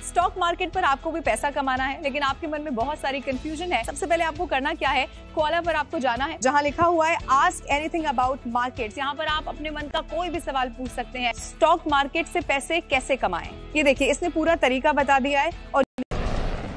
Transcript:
Stock market पर आपको भी पैसा कमाना है, लेकिन आपके मन में बहुत सारी कंफ्यूजन है। सबसे पहले आपको करना क्या है, कोला पर आपको जाना है, जहां लिखा हुआ है आस्क एनीथिंग अबाउट मार्केट्स। यहाँ पर आप अपने मन का कोई भी सवाल पूछ सकते हैं। स्टॉक मार्केट से पैसे कैसे कमाएं, ये देखिए इसने पूरा तरीका बता दिया है। और